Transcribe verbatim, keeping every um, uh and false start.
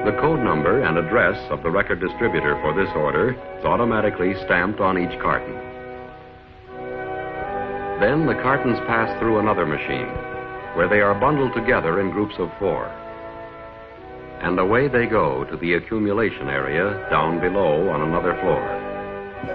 The code number and address of the record distributor for this order is automatically stamped on each carton. Then the cartons pass through another machine, where they are bundled together in groups of four. And away they go to the accumulation area down below on another floor.